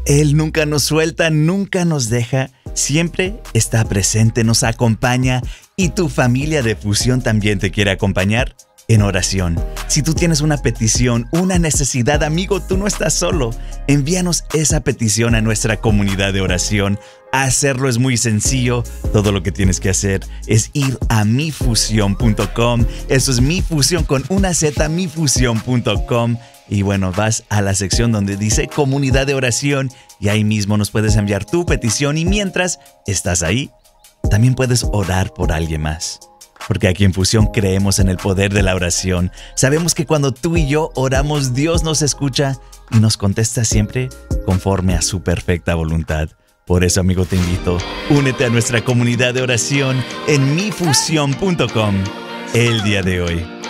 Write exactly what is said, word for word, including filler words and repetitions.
Él nunca nos suelta, nunca nos deja, siempre está presente, nos acompaña y tu familia de Fusión también te quiere acompañar en oración. Si tú tienes una petición, una necesidad, amigo, tú no estás solo. Envíanos esa petición a nuestra comunidad de oración. Hacerlo es muy sencillo. Todo lo que tienes que hacer es ir a mi fusión punto com. Eso es Mi Fusión con una Z, mi fusión punto com. Y bueno, vas a la sección donde dice Comunidad de Oración y ahí mismo nos puedes enviar tu petición. Y mientras estás ahí, también puedes orar por alguien más. Porque aquí en Fusión creemos en el poder de la oración. Sabemos que cuando tú y yo oramos, Dios nos escucha y nos contesta siempre conforme a su perfecta voluntad. Por eso, amigo, te invito, únete a nuestra comunidad de oración en mi fusión punto com el día de hoy.